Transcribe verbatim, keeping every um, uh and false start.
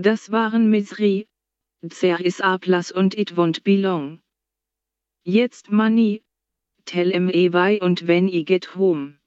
Das waren Misery, There is a Plus und It Won't Be Long. Jetzt Money, Tell 'em why und when I get home.